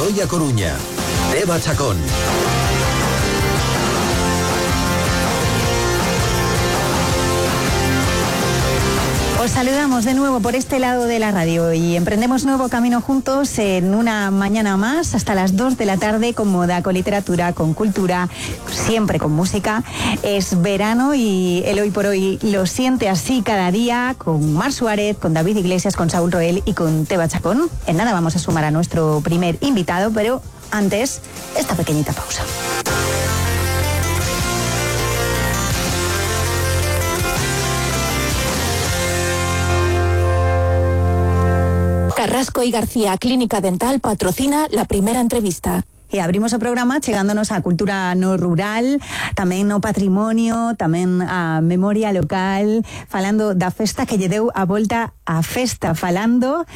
Ferrol e A Coruña. Teba Chacón. Os saludamos de nuevo por este lado de la radio y emprendemos nuevo camino juntos en una mañana más hasta las 2 de la tarde con moda, con literatura, con cultura, siempre con música. Es verano y el Hoy por Hoy lo siente así cada día con Mar Suárez, con David Iglesias, con Saúl Roel y con Teba Chacón. En nada vamos a sumar a nuestro primer invitado, pero antes esta pequeñita pausa. Carrasco y García Clínica Dental patrocina la primera entrevista. E abrimos o programa chegándonos á cultura no rural, tamén no patrimonio, tamén á memoria local, falando da festa que lle deu a volta á festa, falando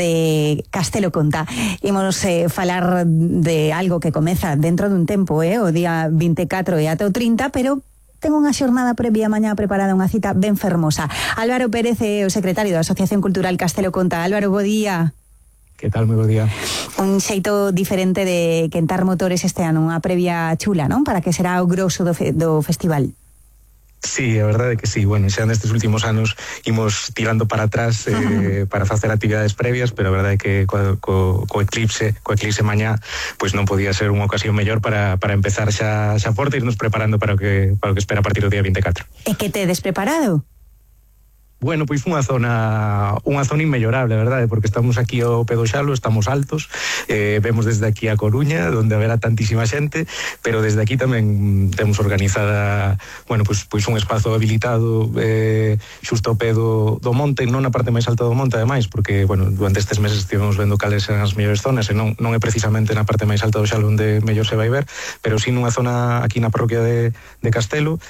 de Castelo Conta. Imos falar de algo que comeza dentro dun tempo, o día 24 e ata o 30, pero tengo unha xornada previa mañá preparada, unha cita ben fermosa. Álvaro Pérez é o secretario da Asociación Cultural Castelo Conta. Álvaro, bo día. Que tal, moi bo día. Un xeito diferente de quentar motores este ano, unha previa chula, non? Para que será o grosso do festival. Sí, a verdade é que sí. Bueno, xa nestes últimos anos imos tirando para atrás para facer actividades previas, pero a verdade é que co eclipse mañá, pois non podía ser unha ocasión mellor para empezar xa forte e irnos preparando para o que espera a partir do día 24. E que tedes preparado? Bueno, pois unha zona inmellorable, a verdade, porque estamos aquí ao pé do Xalo, estamos altos, vemos desde aquí a Coruña, onde haberá tantísima xente, pero desde aquí tamén temos organizada, bueno, pois un espazo habilitado xusto ao pé do monte, non na parte máis alta do monte, ademais, porque, bueno, durante estes meses estivemos vendo cales eran as mellores zonas, e non é precisamente na parte máis alta do Xalo onde mellor se vai ver, pero sí nunha zona aquí na parroquia de Castelo,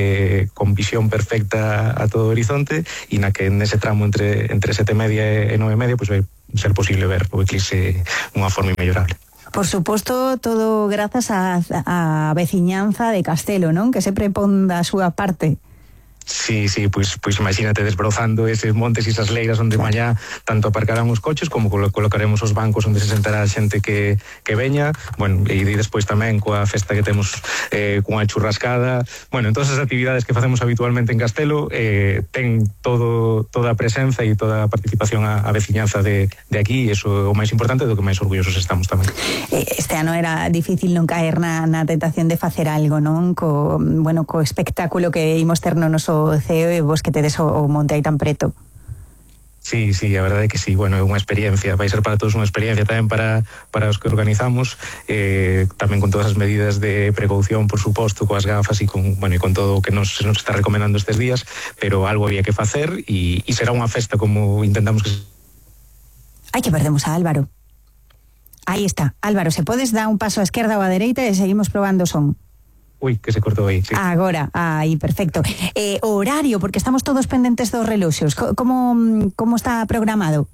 con visión perfecta a todo o horizonte, e na que nese tramo entre 7:30 e 9:30 pois vai ser posible ver o eclipse dunha forma inmellorable. Por suposto, todo grazas á veciñanza de Castelo, non? Que sempre pon da súa parte. Sí, pois imagínate desbrozando eses montes e esas leiras onde mañá tanto aparcarán os coches como colocaremos os bancos onde se sentará a xente que veña, bueno, e despois tamén coa festa que temos cunha churrascada, bueno, en todas as actividades que facemos habitualmente en Castelo ten toda a presenza e toda a participación a veciñanza de aquí, e iso é o máis importante, do que máis orgullosos estamos tamén. Este ano era difícil non caer na tentación de facer algo, non? Co espectáculo que imos ter no noso ceo e vos que tedes o monte aí tan preto. Sí, a verdade é que sí, bueno, é unha experiencia, vai ser para todos unha experiencia tamén para os que organizamos, tamén con todas as medidas de precaución, por suposto, coas gafas e con todo o que nos está recomendando estes días, pero algo había que facer e será unha festa como intentamos que... Ai, que perdemos a Álvaro. Aí está. Álvaro, se podes dar un paso á esquerda ou á dereita e seguimos probando son. Ui, que se cortou aí, sí. Agora, aí, perfecto. O horario, porque estamos todos pendentes dos reloxos. Como está programado?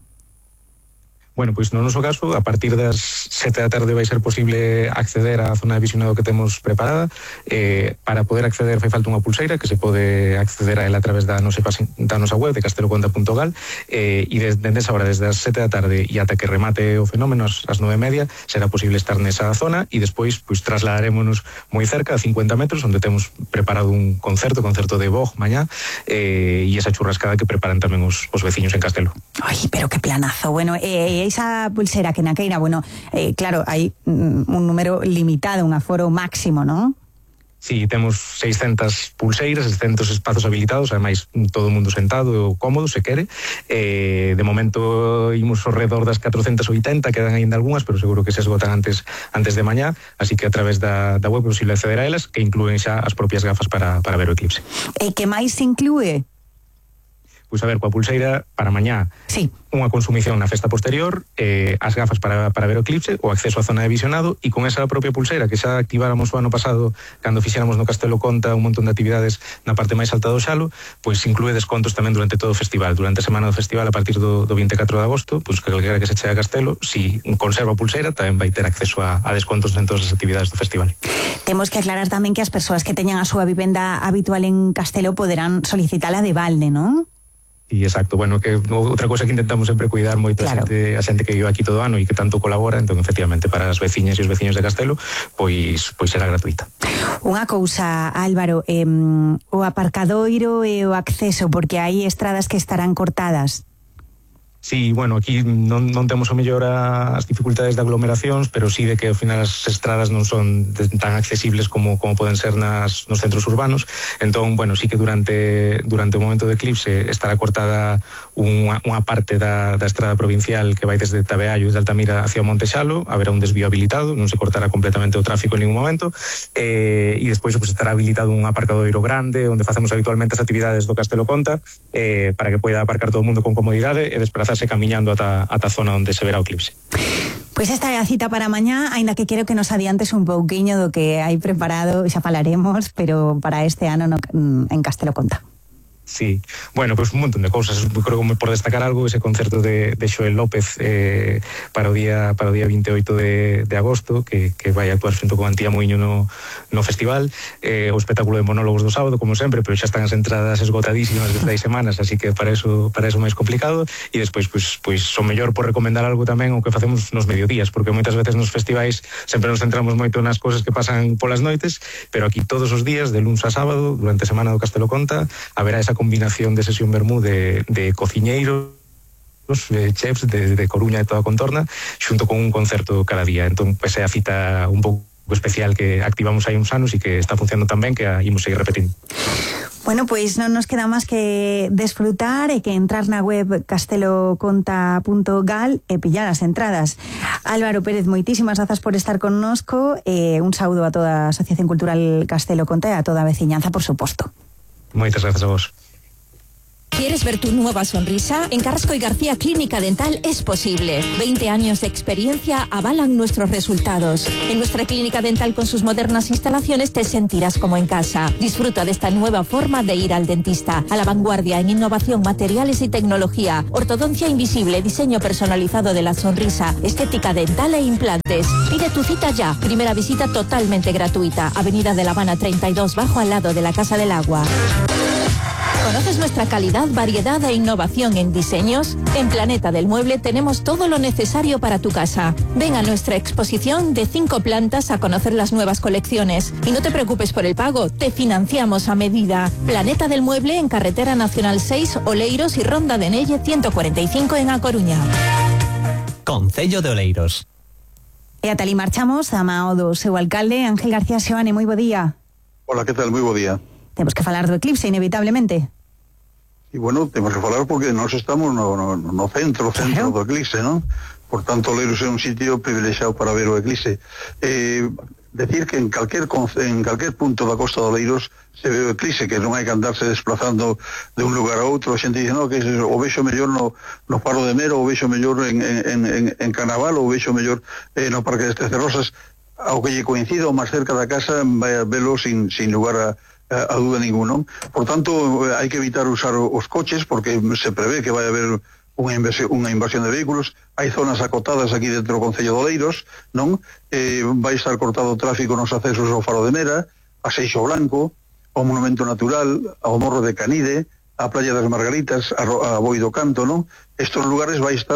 Bueno, pois no noso caso, a partir das 7 da tarde vai ser posible acceder á zona de visionado que temos preparada. Para poder acceder fai falta unha pulseira que se pode acceder a ela a través da nosa web de casteloconta.gal, e desde esa hora, desde as 7 da tarde e ata que remate o fenómeno ás 9:30, será posible estar nesa zona, e despois pois trasladaremos moi cerca, a 50 metros, onde temos preparado un concerto de Bog mañá, e esa churrascada que preparan tamén os veciños en Castelo. Ai, pero que planazo. Bueno, esa pulsera que naqueira, bueno, claro, hai un número limitado, un aforo máximo, non? Sí, temos 600 pulseiras, 600 espazos habilitados, ademais todo o mundo sentado ou cómodo, se quere. De momento imos ao redor das 480, quedan aínda algunhas, pero seguro que se esgotan antes de mañá, así que a través da web é posible acceder a elas, que inclúen xa as propias gafas para ver o eclipse. E que máis se inclúe? Pois a ver, coa pulseira para mañá, sí, unha consumición na festa posterior, as gafas para ver o eclipse, o acceso á zona de visionado, e con esa propia pulseira que xa activáramos o ano pasado cando fixéramos no Castelo Conta un montón de actividades na parte máis alta do Xalo, pois inclúe descontos tamén durante todo o festival. Durante a semana do festival, a partir do 24 de agosto, pois que calquera que se chegue a Castelo, si conserva a pulseira, tamén vai ter acceso a descontos en todas as actividades do festival. Temos que aclarar tamén que as persoas que teñan a súa vivenda habitual en Castelo poderán solicitala de balde, non? E exacto, bueno, que outra cosa que intentamos sempre cuidar moito Claro. a xente que vive aquí todo o ano e que tanto colabora, entón efectivamente para as veciñas e os veciños de Castelo, pois será gratuita. Unha cousa, Álvaro, o aparcadoiro e o acceso, porque hai estradas que estarán cortadas. Sí, bueno, aquí non temos o mellor as dificultades de aglomeracións, pero sí de que ao final as estradas non son tan accesibles como poden ser nos centros urbanos. Entón, bueno, sí que durante o momento do eclipse estará cortada unha parte da estrada provincial que vai desde Tabeallo e de Altamira hacia o Montexalo, haberá un desvío habilitado, non se cortará completamente o tráfico en ningún momento, e despois pues, estará habilitado un aparcadoiro grande onde facemos habitualmente as actividades do Castelo Conta, para que poida aparcar todo o mundo con comodidade e desplazarse camiñando ata a zona onde se verá o eclipse. Pois esta é a cita para mañá, aínda que quero que nos adiantes un pouquiño do que hai preparado, xa falaremos, pero para este ano en Castelo Conta. Sí, bueno, pues un montón de cousas. Creo que por destacar algo, ese concerto de Xoel López para o día 28 de agosto, que vai actuar xunto con Antía Muiño no festival, o espectáculo de monólogos do sábado, como sempre, pero xa están as entradas esgotadísimas desde hai semanas, así que para eso máis complicado. E despois, pues o mellor por recomendar algo tamén o que facemos nos mediodías, porque moitas veces nos festivais sempre nos centramos moito nas cousas que pasan polas noites, pero aquí todos os días, de luns a sábado, durante a semana do Castelo Conta, haberá esa combinación de sesión vermú de cociñeiros, chefs de Coruña e toda a contorna, xunto con un concerto cada día. Entón, pues, é a cita un pouco especial que activamos hai uns anos e que está funcionando tan ben que a imos seguir repetindo. Bueno, pois non nos queda máis que desfrutar e que entrar na web casteloconta.gal e pillar as entradas. Álvaro Pérez, moitísimas grazas por estar connosco e un saúdo a toda a Asociación Cultural Castelo Conta e a toda a veciñanza, por suposto. Moitas grazas a vos. ¿Quieres ver tu nueva sonrisa? En Carrasco y García Clínica Dental es posible. 20 años de experiencia avalan nuestros resultados. En nuestra clínica dental con sus modernas instalaciones te sentirás como en casa. Disfruta de esta nueva forma de ir al dentista. A la vanguardia en innovación, materiales y tecnología. Ortodoncia invisible, diseño personalizado de la sonrisa, estética dental e implantes. Pide tu cita ya. Primera visita totalmente gratuita. Avenida de La Habana 32, bajo al lado de la Casa del Agua. ¿Conoces nuestra calidad, variedad e innovación en diseños? En Planeta del Mueble tenemos todo lo necesario para tu casa. Ven a nuestra exposición de 5 plantas a conocer las nuevas colecciones. Y no te preocupes por el pago, te financiamos a medida. Planeta del Mueble en Carretera Nacional 6, Oleiros y Ronda de Nelle 145 en A Coruña. Concello de Oleiros. E ata ali marchamos a mao do seu alcalde, Ángel García Seoane, moi bo día. Hola, que tal? Moi bo día. Temos que falar do eclipse, inevitablemente. E bueno, temos que falar porque nós estamos no centro do eclipse, non? Por tanto, Oleiros é un sitio privilexiado para ver o eclipse. Decir que en calquer punto da costa de Oleiros se ve o eclipse, que non hai que andarse desplazando de un lugar a outro. A xente dice, no, que o vexo mellor no Faro de Mero, o vexo mellor en Canaval, o vexo mellor no Parque de Estrezerrosas. Ao que lle coincida o máis cerca da casa, vai a velo sin lugar a dúda ninguna. Por tanto, hai que evitar usar os coches porque se prevé que vai haber unha invasión de vehículos. Hai zonas acotadas aquí dentro do Concello de Oleiros, non? Vai estar cortado o tráfico nos accesos ao Faro de Mera, a Seixo Blanco, ao Monumento Natural, ao Morro de Canide, a Playa das Margaritas, a Boi do Canto, non? Estos lugares vai estar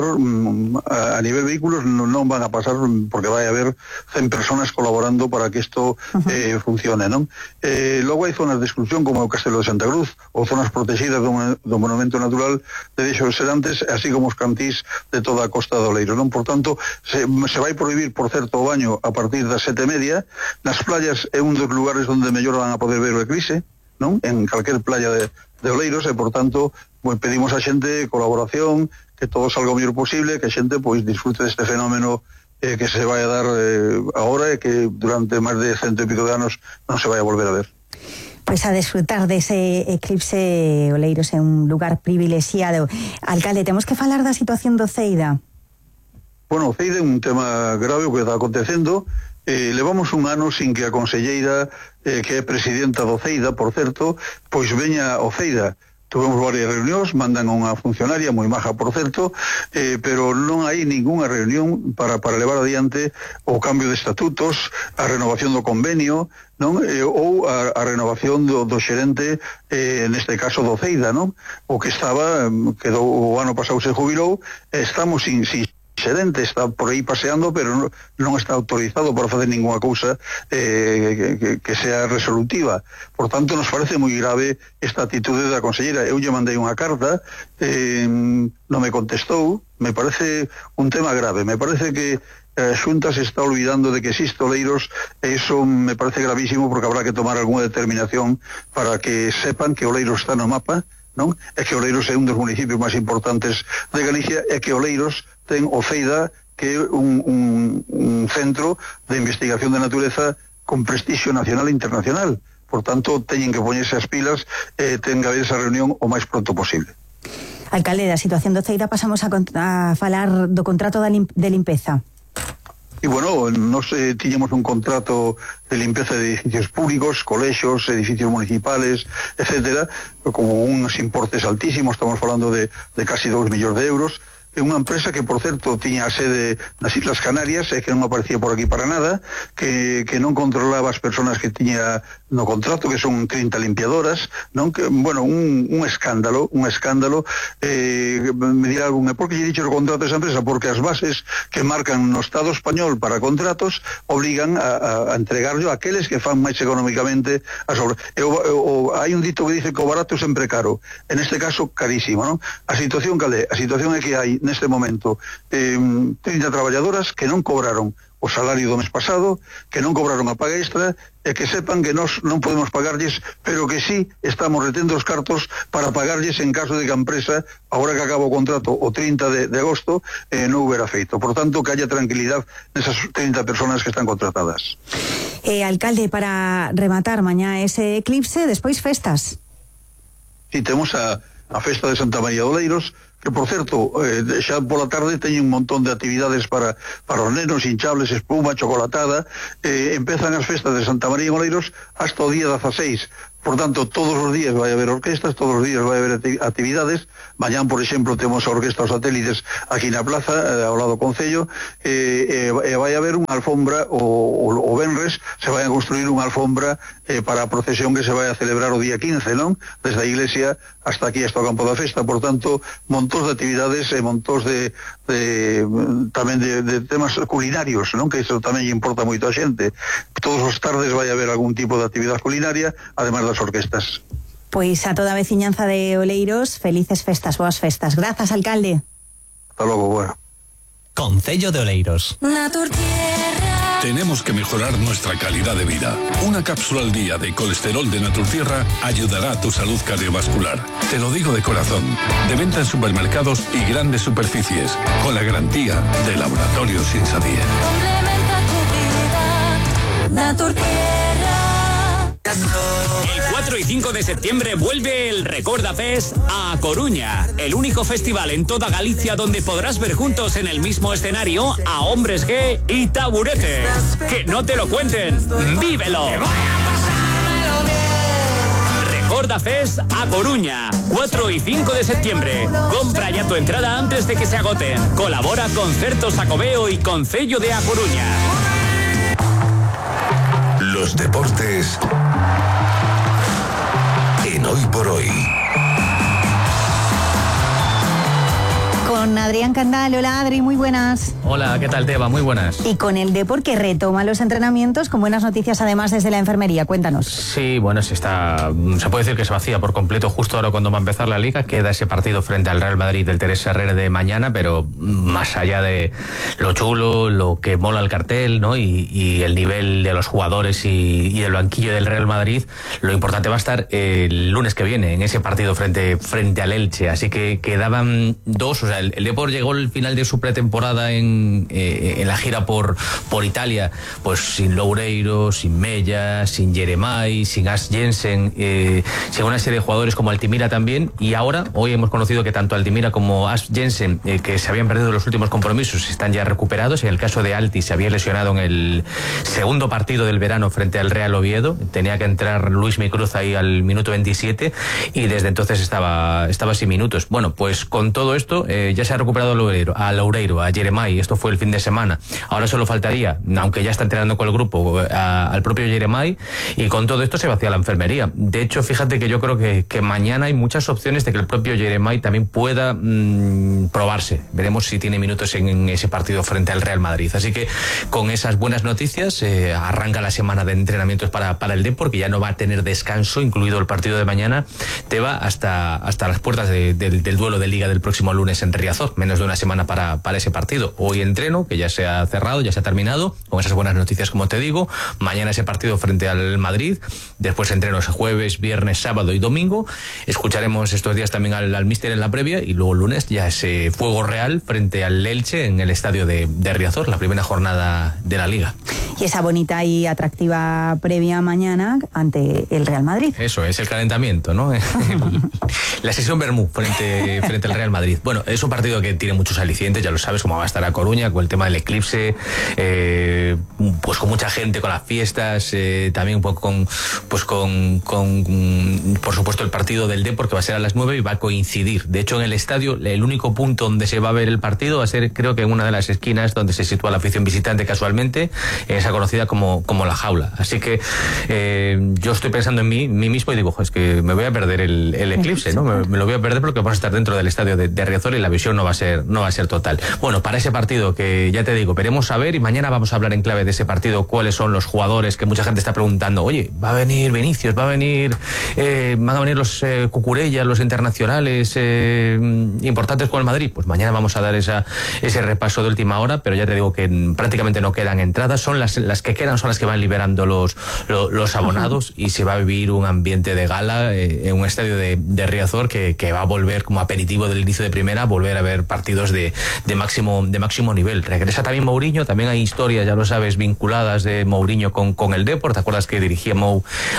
a nivel vehículos non van a pasar porque vai haber 100 personas colaborando para que isto funcione, non? Logo hai zonas de exclusión como o Castelo de Santa Cruz ou zonas protegidas do Monumento Natural de Deixo de Serantes, así como os cantís de toda a costa de Oleiros, non? Por tanto, se vai prohibir, por certo, o baño a partir das 7:30. Nas playas é un dos lugares onde mellor van a poder ver o eclipse, non? En calquer playa de Oleiros, e por tanto pedimos a xente colaboración, que todo salga o mellor posible, que a xente disfrute deste fenómeno que se vai a dar agora e que durante máis de 100 e pico de anos non se vai a volver a ver. Pois a desfrutar dese eclipse, Oleiros é un lugar privilexiado. Alcalde, temos que falar da situación do Ceida. Bueno, o Ceida é un tema grave o que está acontecendo. Levamos un ano sin que a conselleira, que é presidenta do Ceida, por certo, pois veña ao Ceida. tuvemos varias reunións, mandan unha funcionaria moi maja, por certo, pero non hai ningunha reunión para levar adiante o cambio de estatutos, a renovación do convenio, non? Ou a renovación do xerente, neste caso do Ceida, non? O que estaba, quedou o ano pasado, se jubilou, estamos sin xerente, está por aí paseando, pero non está autorizado para facer ninguna cousa que sea resolutiva. Por tanto, nos parece moi grave esta atitude da consellera. Eu lle mandei unha carta, non me contestou. Me parece un tema grave. Me parece que a Xunta se está olvidando de que existe Oleiros, e iso me parece gravísimo, porque habrá que tomar algunha determinación para que sepan que Oleiros está no mapa, non? E que Oleiros é un dos municipios máis importantes de Galicia, e que Oleiros ten o Ceida, que é un centro de investigación de natureza con prestixio nacional e internacional. Por tanto, teñen que poñerse as pilas e ten que haber esa reunión o máis pronto posible. Alcalde, da situación do Ceida pasamos a falar do contrato de limpeza. E, bueno, nos tiñamos un contrato de limpeza de edificios públicos, colexios, edificios municipales, etcétera, como uns importes altísimos, estamos falando de casi 2 millóns de euros. É unha empresa que, por certo, tiña a sede nas Islas Canarias e que non aparecía por aquí para nada, que non controlaba as persoas que tiña no contrato, que son 30 limpiadoras, non? Que, bueno, un escándalo, me dirá algún, por que lle dicho o contrato esa empresa? Porque as bases que marcan no Estado español para contratos obligan a entregarlo a aqueles que fan máis económicamente as obras. Hai un dito que dice que o barato sempre caro, en este caso carísimo, non? A situación cal é? A situación é que hai neste momento 30 traballadoras que non cobraron o salario do mes pasado, que non cobraron a paga extra, e que sepan que nós non podemos pagarlles, pero que sí estamos retendo os cartos para pagarlles en caso de que a empresa, agora que acaba o contrato o 30 de agosto, non hubiera feito. Por tanto, que haya tranquilidade nesas 30 personas que están contratadas. Alcalde, para rematar mañá ese eclipse, despois festas. Sí, temos a festa de Santa María de Oleiros, que, por certo, xa pola tarde teñen un montón de actividades para os nenos, hinchables, espuma, chocolatada. Empezan as festas de Santa María de Oleiros hasta o día 16. Por tanto, todos os días vai haber orquestas, todos os días vai haber actividades. Mañán, por exemplo, temos a Orquesta Os Satélites aquí na plaza, ao lado do Concello, e vai haber unha alfombra, o venres, se vai a construir unha alfombra para a procesión que se vai a celebrar o día 15, non? Desde a iglesia hasta aquí, hasta o campo da festa. Por tanto, montós de actividades e montós tamén de temas culinarios, non? Que iso tamén importa moito a xente. Todos os tardes vai haber algún tipo de actividade culinaria, además das orquestas. Pois a toda a veciñanza de Oleiros, felices festas, boas festas. Grazas, alcalde. Hasta logo, bueno. Concello de Oleiros. Tenemos que mejorar nuestra calidad de vida. Una cápsula al día de colesterol de Naturtierra ayudará a tu salud cardiovascular. Te lo digo de corazón. De venta en supermercados y grandes superficies, con la garantía de Laboratorios Insadie. Complementa tu vida, Naturtierra. El 4 y 5 de septiembre vuelve el Recorda Fest a Coruña, el único festival en toda Galicia donde podrás ver juntos en el mismo escenario a Hombres G y Taburete. Que no te lo cuenten, vívelo. Recorda Fest a Coruña, 4 y 5 de septiembre. Compra ya tu entrada antes de que se agoten. Colabora Concerto Xacobeo y Concello de A Coruña. Los deportes en Hoy por Hoy. Con Adrián Candal. Hola, Adri, muy buenas. Hola, ¿qué tal, Teba? Muy buenas. Y con el Depor, que retoma los entrenamientos con buenas noticias además desde la enfermería. Cuéntanos. Sí, bueno, se puede decir que se vacía por completo justo ahora cuando va a empezar la Liga. Queda ese partido frente al Real Madrid del Teresa Herrera de mañana, pero más allá de lo chulo, lo que mola el cartel, ¿no? Y el nivel de los jugadores y el banquillo del Real Madrid, lo importante va a estar el lunes que viene en ese partido frente al Elche. Así que quedaban dos, o sea, el El Depor llegó al final de su pretemporada en la gira por Italia, pues sin Loureiro, sin Mella, sin Jeremai, sin Ash Jensen, sin una serie de jugadores como Altimira también, y ahora, hoy hemos conocido que tanto Altimira como Ash Jensen, que se habían perdido los últimos compromisos, están ya recuperados. En el caso de Alti, se había lesionado en el segundo partido del verano frente al Real Oviedo, tenía que entrar Luis Micruz ahí al minuto 27 y desde entonces estaba sin minutos. Bueno, pues con todo esto ya se ha recuperado a Loureiro, a Jeremai, esto fue el fin de semana. Ahora solo faltaría, aunque ya está entrenando con el grupo, al propio Jeremai, y con todo esto se vacía la enfermería. De hecho, fíjate que yo creo que mañana hay muchas opciones de que el propio Jeremai también pueda probarse. Veremos si tiene minutos en ese partido frente al Real Madrid. Así que con esas buenas noticias arranca la semana de entrenamientos para el Depor, que ya no va a tener descanso, incluido el partido de mañana, te va hasta las puertas del duelo de Liga del próximo lunes en Riazor, menos de una semana para ese partido. Hoy entreno, que ya se ha cerrado, ya se ha terminado, con esas buenas noticias como te digo. Mañana ese partido frente al Madrid, después entrenos jueves, viernes, sábado y domingo. Escucharemos estos días también al míster en la previa, y luego lunes ya ese fuego real frente al Elche en el estadio de Riazor, la primera jornada de la Liga. Y esa bonita y atractiva previa mañana ante el Real Madrid. Eso es el calentamiento, ¿no? La sesión Bermú frente al Real Madrid. Bueno, es un partido que tiene muchos alicientes, ya lo sabes, como va a estar a Coruña, con el tema del eclipse, pues con mucha gente, con las fiestas, también un poco con por supuesto el partido del Depor, que va a ser a las 9 y va a coincidir. De hecho, en el estadio, el único punto donde se va a ver el partido va a ser, creo que en una de las esquinas donde se sitúa la afición visitante casualmente, esa conocida como la jaula. Así que yo estoy pensando en mí mismo y digo, es que me voy a perder el eclipse, ¿no? Me lo voy a perder porque vamos a estar dentro del estadio de Riazor y la visión no va a ser total. Bueno, para ese partido, que ya te digo, veremos a ver, y mañana vamos a hablar en clave de ese partido, cuáles son los jugadores, que mucha gente está preguntando, oye, va a venir Vinicius, van a venir los Cucurella, los internacionales importantes con el Madrid. Pues mañana vamos a dar ese repaso de última hora, pero ya te digo que prácticamente no quedan entradas, son las que quedan, son las que van liberando los abonados, y se va a vivir un ambiente de gala en un estadio de Riazor que va a volver como aperitivo del inicio de primera, a volver a ver partidos de máximo nivel. Regresa también Mourinho, también hay historias, ya lo sabes, vinculadas de Mourinho con el Depor. ¿Te acuerdas que dirigía Mou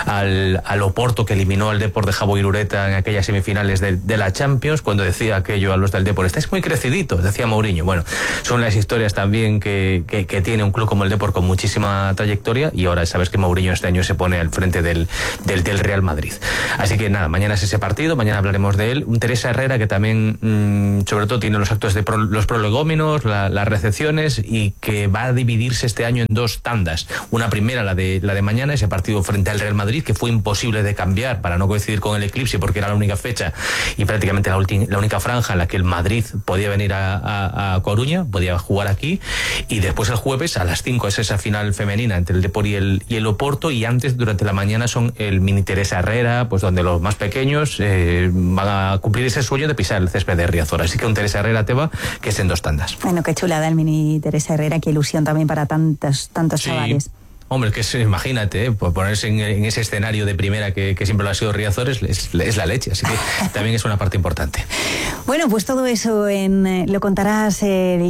al Oporto, que eliminó al Depor de Jabo Irureta en aquellas semifinales de la Champions, cuando decía aquello a los del Depor, estáis muy creciditos, decía Mourinho? Bueno, son las historias también que tiene un club como el Depor con muchísima trayectoria, y ahora sabes que Mourinho este año se pone al frente del Real Madrid. Así que nada, mañana es ese partido, mañana hablaremos de él. Un Teresa Herrera que también sobre todo tiene los actos de los prolegómenos, las recepciones, y que va a dividirse este año en dos tandas. Una primera, la de mañana, ese partido frente al Real Madrid, que fue imposible de cambiar para no coincidir con el eclipse, porque era la única fecha y prácticamente la única franja en la que el Madrid podía venir a Coruña, podía jugar aquí. Y después el jueves a las 5 es esa final femenina entre el Depor y el Oporto, y antes, durante la mañana, son el mini Teresa Herrera, pues donde los más pequeños van a cumplir ese sueño de pisar el césped de Riazor. Así que un Teresa Herrera Teba, que es en dos tandas. Bueno, qué chulada el mini Teresa Herrera, qué ilusión también para tantos sí. Chavales. Hombre, que imagínate, por ponerse en ese escenario de primera que siempre lo ha sido Riazor, es la leche, así que también es una parte importante. Bueno, pues todo eso lo contaréis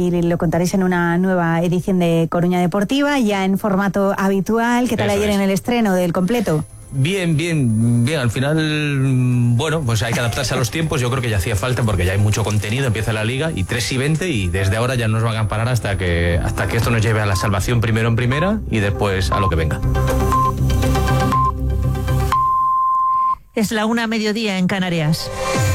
en una nueva edición de Coruña Deportiva, ya en formato habitual. ¿Qué tal ayer en el estreno del completo? Bien, al final, bueno, pues hay que adaptarse a los tiempos. Yo creo que ya hacía falta, porque ya hay mucho contenido, empieza la Liga, y 3:20, y desde ahora ya nos van a parar hasta que esto nos lleve a la salvación, primero en primera y después a lo que venga. Es la 1:00 en Canarias.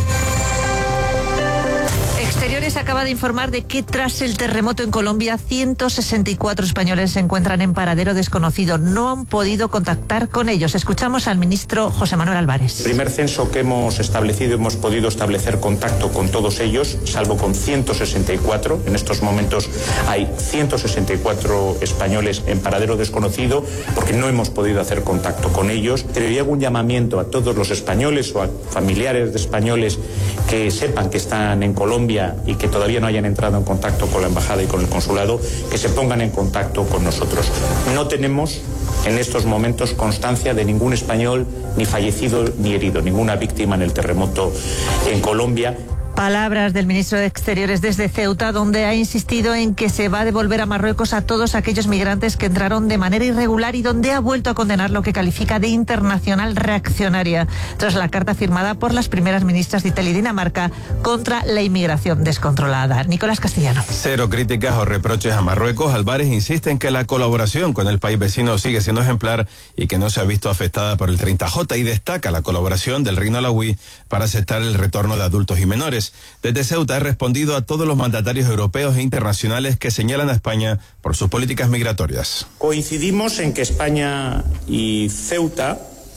Exteriores acaba de informar de que tras el terremoto en Colombia, 164 españoles se encuentran en paradero desconocido. No han podido contactar con ellos. Escuchamos al ministro José Manuel Álvarez. El primer censo que hemos establecido, hemos podido establecer contacto con todos ellos, salvo con 164. En estos momentos hay 164 españoles en paradero desconocido, porque no hemos podido hacer contacto con ellos. Pero yo hago un llamamiento a todos los españoles o a familiares de españoles que sepan que están en Colombia y que todavía no hayan entrado en contacto con la embajada y con el consulado, que se pongan en contacto con nosotros. No tenemos en estos momentos constancia de ningún español ni fallecido ni herido, ninguna víctima en el terremoto en Colombia. Palabras del ministro de Exteriores desde Ceuta, donde ha insistido en que se va a devolver a Marruecos a todos aquellos migrantes que entraron de manera irregular y donde ha vuelto a condenar lo que califica de internacional reaccionaria, tras la carta firmada por las primeras ministras de Italia y Dinamarca contra la inmigración descontrolada. Nicolás Castellano. Cero críticas o reproches a Marruecos. Álvarez insiste en que la colaboración con el país vecino sigue siendo ejemplar y que no se ha visto afectada por el 30J, y destaca la colaboración del Reino Alauí para aceptar el retorno de adultos y menores. Desde Ceuta he respondido a todos los mandatarios europeos e internacionales que señalan a España por sus políticas migratorias. Coincidimos en que España y Ceuta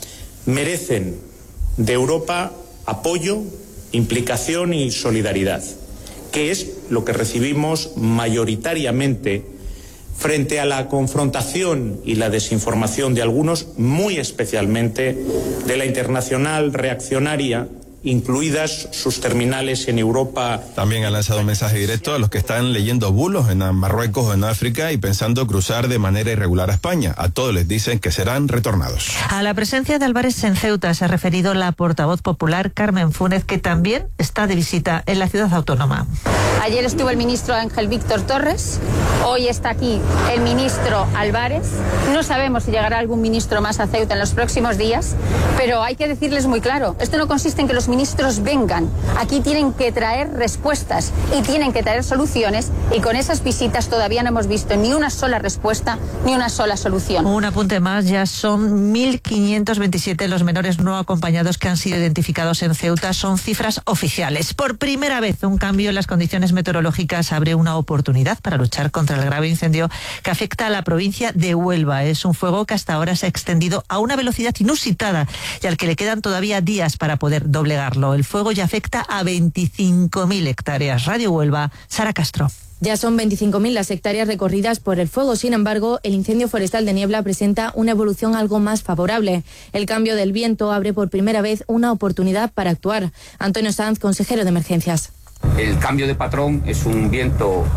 merecen de Europa apoyo, implicación y solidaridad, que es lo que recibimos mayoritariamente frente a la confrontación y la desinformación de algunos, muy especialmente de la internacional reaccionaria, incluidas sus terminales en Europa. También ha lanzado un mensaje directo a los que están leyendo bulos en Marruecos o en África y pensando cruzar de manera irregular a España. A todos les dicen que serán retornados. A la presencia de Álvarez en Ceuta se ha referido la portavoz popular Carmen Fúnez, que también está de visita en la ciudad autónoma. Ayer estuvo el ministro Ángel Víctor Torres, hoy está aquí el ministro Álvarez. No sabemos si llegará algún ministro más a Ceuta en los próximos días, pero hay que decirles muy claro, esto no consiste en que los ministros vengan, aquí tienen que traer respuestas y tienen que traer soluciones, y con esas visitas todavía no hemos visto ni una sola respuesta ni una sola solución. Un apunte más, ya son 1.527 los menores no acompañados que han sido identificados en Ceuta, son cifras oficiales. Por primera vez un cambio en las condiciones meteorológicas abre una oportunidad para luchar contra el grave incendio que afecta a la provincia de Huelva. Es un fuego que hasta ahora se ha extendido a una velocidad inusitada y al que le quedan todavía días para poder doblegar. El fuego ya afecta a 25.000 hectáreas. Radio Huelva, Sara Castro. Ya son 25.000 las hectáreas recorridas por el fuego. Sin embargo, el incendio forestal de Niebla presenta una evolución algo más favorable. El cambio del viento abre por primera vez una oportunidad para actuar. Antonio Sanz, consejero de Emergencias. El cambio de patrón es un viento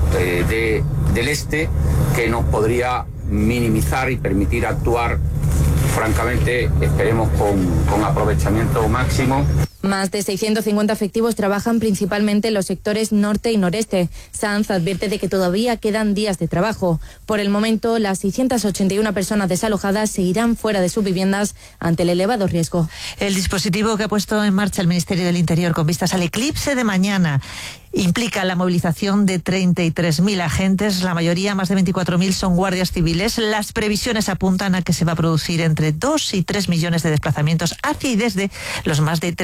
del este que nos podría minimizar y permitir actuar, francamente, esperemos con aprovechamiento máximo. Más de 650 efectivos trabajan principalmente en los sectores norte y noreste. Sanz advierte de que todavía quedan días de trabajo. Por el momento, las 681 personas desalojadas seguirán fuera de sus viviendas ante el elevado riesgo. El dispositivo que ha puesto en marcha el Ministerio del Interior con vistas al eclipse de mañana implica la movilización de 33.000 agentes, la mayoría, más de 24.000, son guardias civiles. Las previsiones apuntan a que se va a producir entre 2 y 3 millones de desplazamientos hacia y desde los más de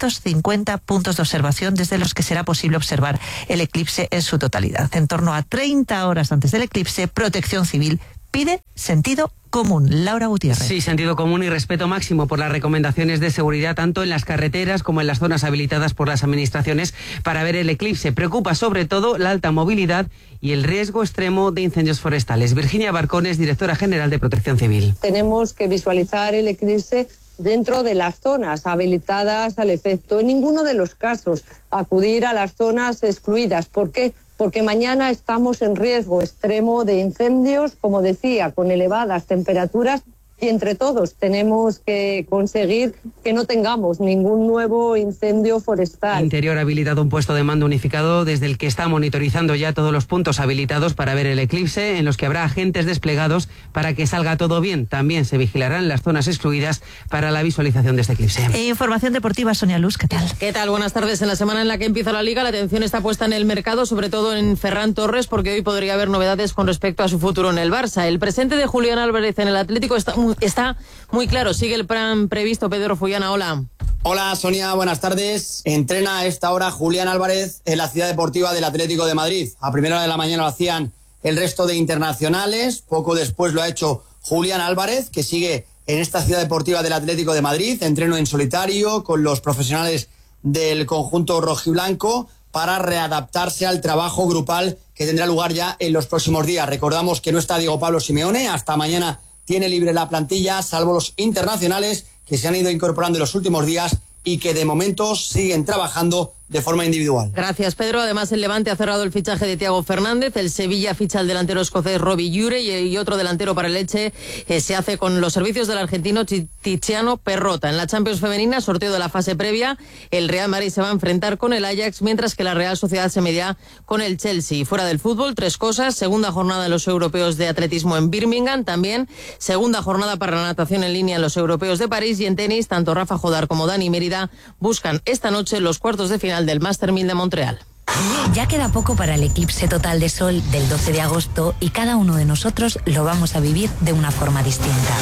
350 puntos de observación desde los que será posible observar el eclipse en su totalidad. En torno a 30 horas antes del eclipse, Protección Civil pide sentido común. Laura Gutiérrez. Sí, sentido común y respeto máximo por las recomendaciones de seguridad tanto en las carreteras como en las zonas habilitadas por las administraciones para ver el eclipse. Preocupa sobre todo la alta movilidad y el riesgo extremo de incendios forestales. Virginia Barcones, directora general de Protección Civil. Tenemos que visualizar el eclipse dentro de las zonas habilitadas al efecto. En ninguno de los casos acudir a las zonas excluidas. ¿Por qué? Porque mañana estamos en riesgo extremo de incendios, como decía, con elevadas temperaturas, y entre todos tenemos que conseguir que no tengamos ningún nuevo incendio forestal. Interior ha habilitado un puesto de mando unificado desde el que está monitorizando ya todos los puntos habilitados para ver el eclipse, en los que habrá agentes desplegados para que salga todo bien. También se vigilarán las zonas excluidas para la visualización de este eclipse. Información deportiva, Sonia Luz, ¿qué tal? ¿Qué tal? Buenas tardes. En la semana en la que empieza la Liga, la atención está puesta en el mercado, sobre todo en Ferran Torres, porque hoy podría haber novedades con respecto a su futuro en el Barça. El presente de Julián Álvarez en el Atlético está muy claro. Sigue el plan previsto. Pedro Fullana, hola. Hola Sonia, buenas tardes. Entrena a esta hora Julián Álvarez en la ciudad deportiva del Atlético de Madrid. A primera hora de la mañana lo hacían el resto de internacionales. Poco después lo ha hecho Julián Álvarez, que sigue en esta ciudad deportiva del Atlético de Madrid. Entreno en solitario con los profesionales del conjunto rojiblanco para readaptarse al trabajo grupal que tendrá lugar ya en los próximos días. Recordamos que no está Diego Pablo Simeone. Hasta mañana tiene libre la plantilla, salvo los internacionales que se han ido incorporando en los últimos días y que de momento siguen trabajando de forma individual. Gracias, Pedro. Además, el Levante ha cerrado el fichaje de Thiago Fernández, el Sevilla ficha al delantero escocés Robbie Ure y otro delantero para el Elche se hace con los servicios del argentino Tiziano Perrota. En la Champions femenina, sorteo de la fase previa, el Real Madrid se va a enfrentar con el Ajax, mientras que la Real Sociedad se medirá con el Chelsea. Fuera del fútbol, 3 cosas: segunda jornada de los europeos de atletismo en Birmingham, también segunda jornada para la natación en línea en los europeos de París, y en tenis, tanto Rafa Jodar como Dani Mérida buscan esta noche los cuartos de final del Master 1000 de Montreal. Ya queda poco para el eclipse total de sol del 12 de agosto y cada uno de nosotros lo vamos a vivir de una forma distinta.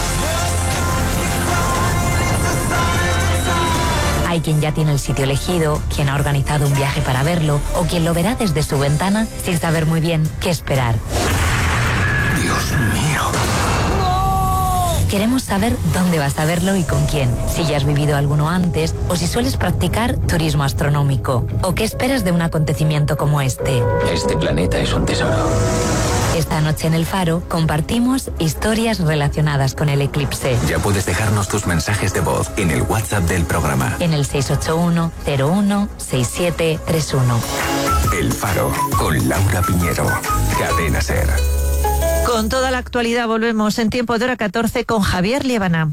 Hay quien ya tiene el sitio elegido, quien ha organizado un viaje para verlo o quien lo verá desde su ventana sin saber muy bien qué esperar. Dios mío. Queremos saber dónde vas a verlo y con quién, si ya has vivido alguno antes o si sueles practicar turismo astronómico o qué esperas de un acontecimiento como este. Este planeta es un tesoro. Esta noche en El Faro compartimos historias relacionadas con el eclipse. Ya puedes dejarnos tus mensajes de voz en el WhatsApp del programa. En el 681-01-6731. El Faro, con Laura Piñero. Cadena SER. Con toda la actualidad volvemos en tiempo de hora 14 con Javier Liébana.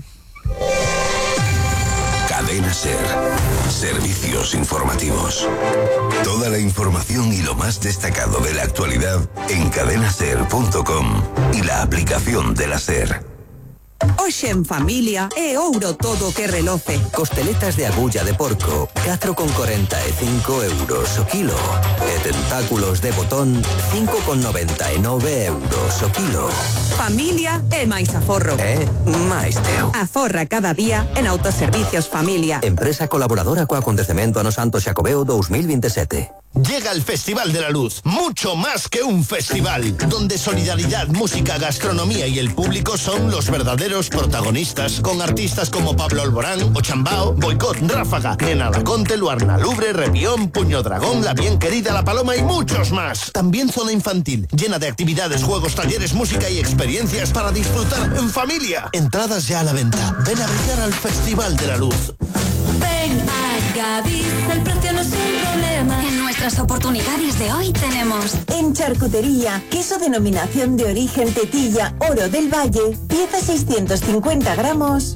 Cadena SER. Servicios informativos. Toda la información y lo más destacado de la actualidad en cadenaser.com y la aplicación de la SER. Hoxe en familia é ouro todo que reloce. Costeletas de agulla de porco, 4,45 euros o kilo. E tentáculos de botón, 5,99 euros o kilo. Familia é máis aforro. máis teu. Aforra cada día en Autoservicios Familia. Empresa colaboradora co acontecemento ano Santo Xacobeo 2027. Llega el Festival de la Luz, mucho más que un festival, donde solidaridad, música, gastronomía y el público son los verdaderos protagonistas, con artistas como Pablo Alborán, Ochambao, Boicot, Ráfaga, Nena Laconte, Luarna Lubre, Repión, Puño Dragón, La Bien Querida, La Paloma y muchos más. También zona infantil, llena de actividades, juegos, talleres, música y experiencias para disfrutar en familia. Entradas ya a la venta. Ven a brillar al Festival de la Luz. Ven a Gadis, el precio no es un problema. En nuestras oportunidades de hoy tenemos en charcutería, queso denominación de origen Tetilla Oro del Valle, pieza 650 gramos,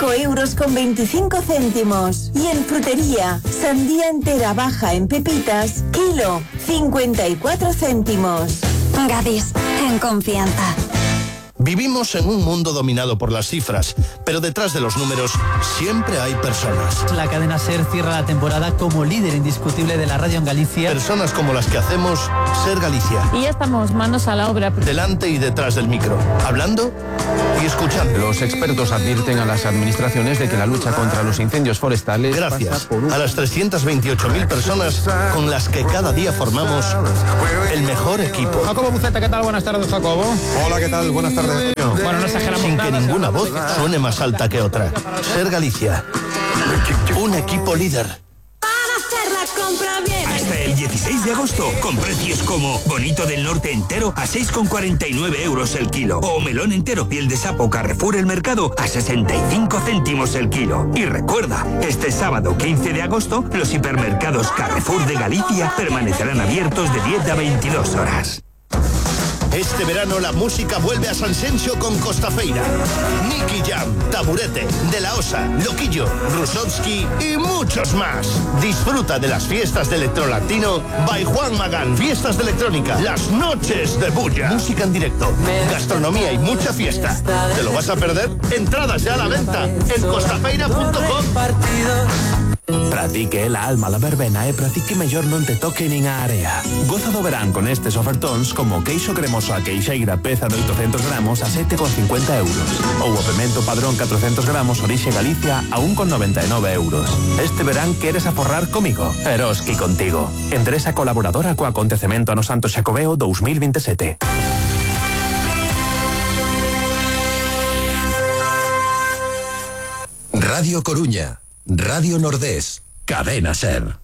5,25 €. Y en frutería, sandía entera baja en pepitas, kilo, 54 céntimos. Gadis, en confianza. Vivimos en un mundo dominado por las cifras, pero detrás de los números siempre hay personas. La cadena SER cierra la temporada como líder indiscutible de la radio en Galicia. Personas como las que hacemos SER Galicia. Y ya estamos manos a la obra. Delante y detrás del micro, hablando y escuchando. Los expertos advierten a las administraciones de que la lucha contra los incendios forestales... Gracias a las 328.000 personas con las que cada día formamos el mejor equipo. Jacobo Buceta, ¿qué tal? Buenas tardes, Jacobo. Hola, ¿qué tal? Buenas tardes. Bueno, no exageramos. Sin que ninguna voz suene más alta que otra. SER Galicia. Un equipo líder. Para hacer la compra bien. Hasta el 16 de agosto, con precios como bonito del norte entero a 6,49 euros el kilo. O melón entero, piel de sapo Carrefour El Mercado a 65 céntimos el kilo. Y recuerda, este sábado 15 de agosto, los hipermercados Carrefour de Galicia permanecerán abiertos de 10 a 22 horas. Este verano la música vuelve a San Xenxo con Costafeira, Nicky Jam, Taburete, De La Osa, Loquillo, Rusovsky y muchos más. Disfruta de las fiestas de electrolatino by Juan Magán, fiestas de electrónica, las noches de bulla, música en directo, gastronomía y mucha fiesta. ¿Te lo vas a perder? Entradas ya a la venta en costafeira.com. Pratique la alma la verbena e pratique mellor non te toque nin a area. Goza do verán con estes ofertóns como queixo cremoso a queixeira peza de 800 gramos a 7,50 euros ou o pemento padrón 400 gramos orixe Galicia a 1,99 euros. Este verán queres aforrar comigo? Eroski contigo. Empresa colaboradora co acontecemento ano Santo Xacobeo 2027. Radio Coruña, Radio Nordés, Cadena SER.